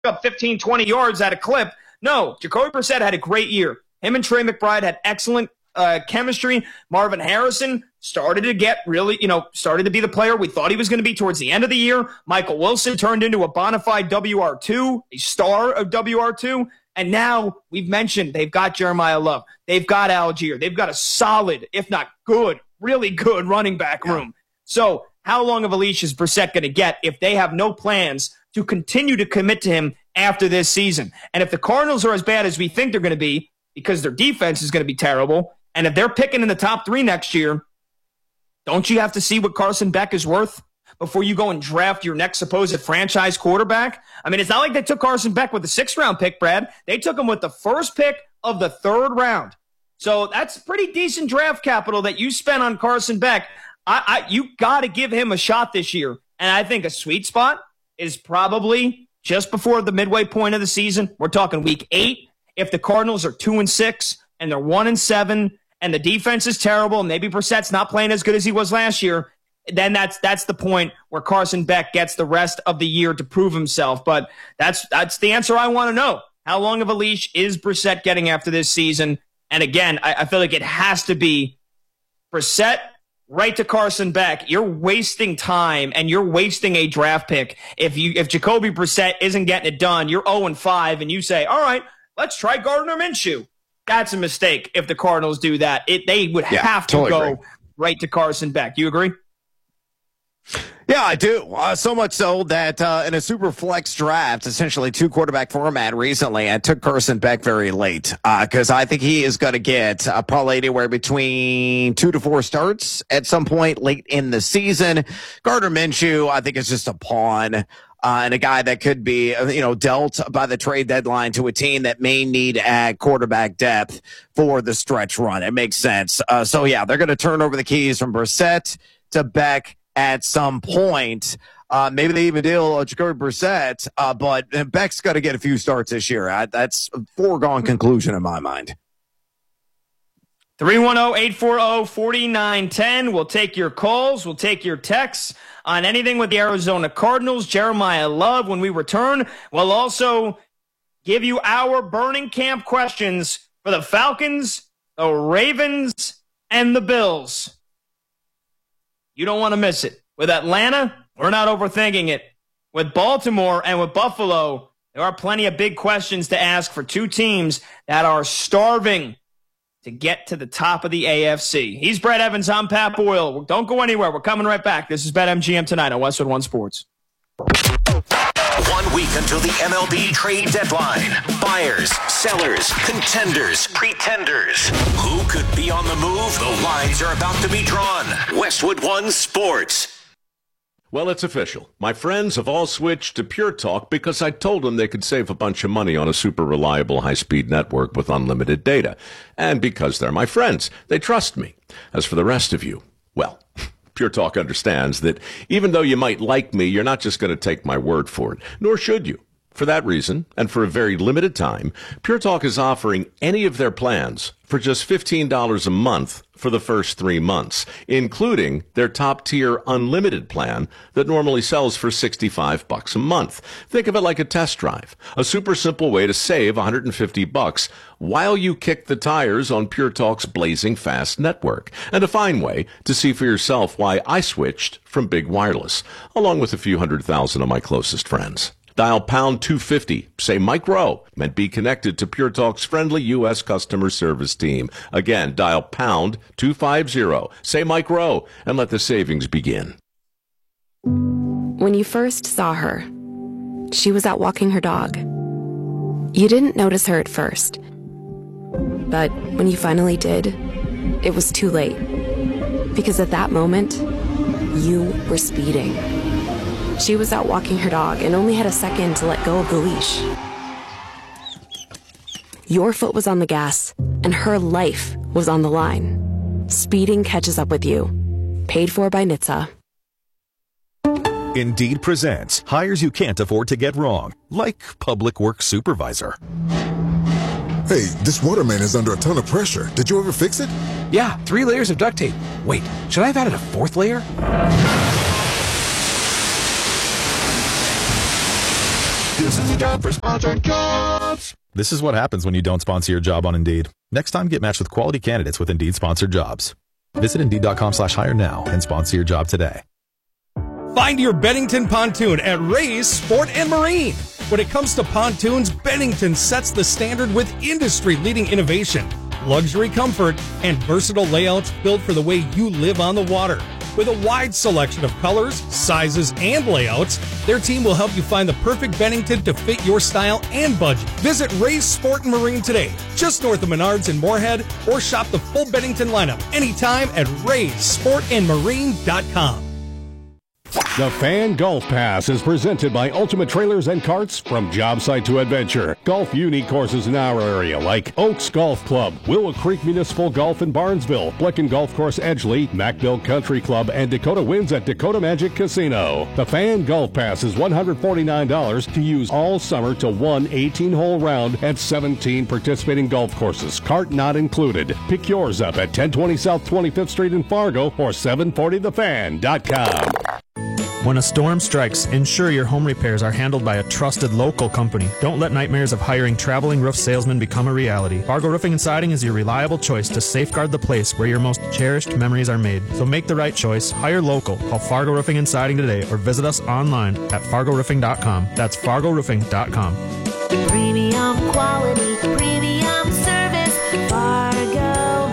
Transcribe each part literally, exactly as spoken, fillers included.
up fifteen, twenty yards at a clip. No, Jacoby Brissett had a great year. Him and Trey McBride had excellent uh, chemistry. Marvin Harrison started to get really, you know, started to be the player we thought he was going to be towards the end of the year. Michael Wilson turned into a bona fide W R two, a star of W R two. And now we've mentioned they've got Jeremiah Love. They've got Algier. They've got a solid, if not good, really good running back room. So how long of a leash is Brissett going to get if they have no plans to continue to commit to him after this season? And if the Cardinals are as bad as we think they're going to be, because their defense is going to be terrible, and if they're picking in the top three next year, don't you have to see what Carson Beck is worth before you go and draft your next supposed franchise quarterback? I mean, it's not like they took Carson Beck with the sixth-round pick, Brad. They took him with the first pick of the third round. So that's pretty decent draft capital that you spent on Carson Beck. I, I you got to give him a shot this year. And I think a sweet spot is probably just before the midway point of the season. We're talking week eight. If the Cardinals are two and six and they're one and seven and the defense is terrible and maybe Brissett's not playing as good as he was last year, then that's that's the point where Carson Beck gets the rest of the year to prove himself. But that's that's the answer I want to know. How long of a leash is Brissett getting after this season? And again, I, I feel like it has to be Brissett right to Carson Beck. You're wasting time and you're wasting a draft pick. If you if Jacoby Brissett isn't getting it done, you're oh and five and you say, all right, let's try Gardner Minshew. That's a mistake if the Cardinals do that. It They would yeah, have to totally go agree. right to Carson Beck. You agree? Yeah, I do. Uh, so much so that uh, in a super flex draft, essentially two quarterback format recently, I took Carson Beck very late because uh, I think he is going to get uh, probably anywhere between two to four starts at some point late in the season. Gardner Minshew, I think, is just a pawn. Uh, and a guy that could be, uh, you know, dealt by the trade deadline to a team that may need at quarterback depth for the stretch run. It makes sense. Uh, so, yeah, they're going to turn over the keys from Brissett to Beck at some point. Uh, maybe they even deal uh, Jacoby Brissett, uh, but Beck's got to get a few starts this year. I, that's a foregone conclusion in my mind. three one zero, eight four zero, four nine one zero. We'll take your calls. We'll take your texts on anything with the Arizona Cardinals. Jeremiah Love, when we return, we'll also give you our burning camp questions for the Falcons, the Ravens, and the Bills. You don't want to miss it. With Atlanta, we're not overthinking it. With Baltimore and with Buffalo, there are plenty of big questions to ask for two teams that are starving to get to the top of the A F C. He's Brad Evans. I'm Pat Boyle. Don't go anywhere. We're coming right back. This is BetMGM tonight on Westwood One Sports. One week until the M L B trade deadline. Buyers, sellers, contenders, pretenders. Who could be on the move? The lines are about to be drawn. Westwood One Sports. Well, it's official. My friends have all switched to Pure Talk because I told them they could save a bunch of money on a super reliable high-speed network with unlimited data. And because they're my friends, they trust me. As for the rest of you, well, Pure Talk understands that even though you might like me, you're not just going to take my word for it, nor should you. For that reason, and for a very limited time, Pure Talk is offering any of their plans for just fifteen dollars a month for the first three months, including their top-tier unlimited plan that normally sells for sixty-five bucks a month. Think of it like a test drive, a super simple way to save one hundred fifty bucks while you kick the tires on Pure Talk's blazing fast network, and a fine way to see for yourself why I switched from Big Wireless, along with a few hundred thousand of my closest friends. Dial pound two fifty, say Mike Rowe, and be connected to Pure Talk's friendly U S customer service team. Again, dial pound two fifty, say Mike Rowe, and let the savings begin. When you first saw her, she was out walking her dog. You didn't notice her at first. But when you finally did, it was too late. Because at that moment, you were speeding. She was out walking her dog and only had a second to let go of the leash. Your foot was on the gas, and her life was on the line. Speeding catches up with you. Paid for by N H T S A. Indeed presents hires you can't afford to get wrong, like public works supervisor. Hey, this waterman is under a ton of pressure. Did you ever fix it? Yeah, three layers of duct tape. Wait, should I have added a fourth layer? This is the time for sponsored jobs. This is what happens when you don't sponsor your job on Indeed. Next time, get matched with quality candidates with Indeed sponsored jobs. Visit Indeed.com slash hire now and sponsor your job today. Find your Bennington pontoon at Ray's Sport and Marine. When it comes to pontoons, Bennington sets the standard with industry-leading innovation, luxury comfort, and versatile layouts built for the way you live on the water. With a wide selection of colors, sizes, and layouts, their team will help you find the perfect Bennington to fit your style and budget. Visit Ray's Sport and Marine today, just north of Menards in Moorhead, or shop the full Bennington lineup anytime at rays sport and marine dot com. The Fan Golf Pass is presented by Ultimate Trailers and Carts. From job site to adventure, golf unique courses in our area like Oaks Golf Club, Willow Creek Municipal Golf in Barnesville, Blicken Golf Course Edgeley, Macbill Country Club, and Dakota Winds at Dakota Magic Casino. The Fan Golf Pass is one hundred forty-nine dollars to use all summer to one eighteen-hole round at seventeen participating golf courses, cart not included. Pick yours up at ten twenty South twenty-fifth Street in Fargo or seven forty the fan dot com. When a storm strikes, ensure your home repairs are handled by a trusted local company. Don't let nightmares of hiring traveling roof salesmen become a reality. Fargo Roofing and Siding is your reliable choice to safeguard the place where your most cherished memories are made. So make the right choice. Hire local. Call Fargo Roofing and Siding today or visit us online at fargo roofing dot com. That's fargo roofing dot com. Premium quality, premium service, Fargo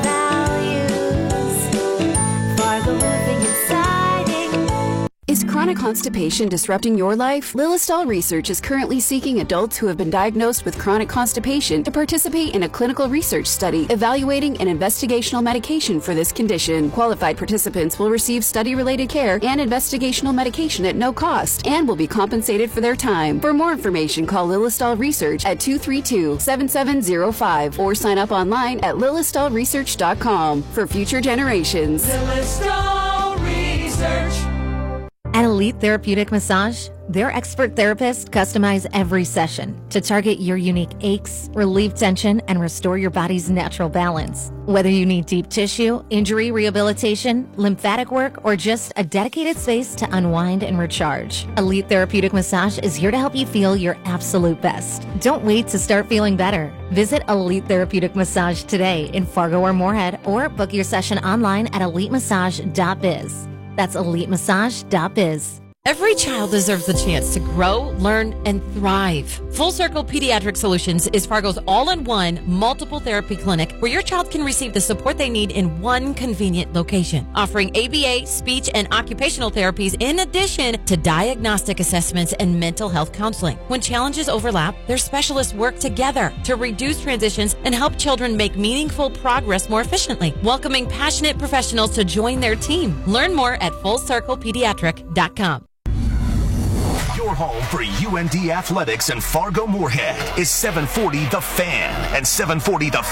values. Fargo Roofing and Siding. Is chronic constipation disrupting your life? Lilistol Research is currently seeking adults who have been diagnosed with chronic constipation to participate in a clinical research study evaluating an investigational medication for this condition. Qualified participants will receive study-related care and investigational medication at no cost and will be compensated for their time. For more information, call Lilistol Research at two three two, seven seven zero five or sign up online at lilistol research dot com for future generations. Lilistol Research. At Elite Therapeutic Massage, their expert therapists customize every session to target your unique aches, relieve tension, and restore your body's natural balance. Whether you need deep tissue, injury rehabilitation, lymphatic work, or just a dedicated space to unwind and recharge, Elite Therapeutic Massage is here to help you feel your absolute best. Don't wait to start feeling better. Visit Elite Therapeutic Massage today in Fargo or Moorhead, or book your session online at elite massage dot biz. That's elite massage dot biz. Every child deserves the chance to grow, learn, and thrive. Full Circle Pediatric Solutions is Fargo's all-in-one multiple therapy clinic where your child can receive the support they need in one convenient location, offering A B A, speech, and occupational therapies in addition to diagnostic assessments and mental health counseling. When challenges overlap, their specialists work together to reduce transitions and help children make meaningful progress more efficiently, welcoming passionate professionals to join their team. Learn more at full circle pediatric dot com. Your home for U N D Athletics and Fargo Moorhead is seven forty The Fan and seven forty The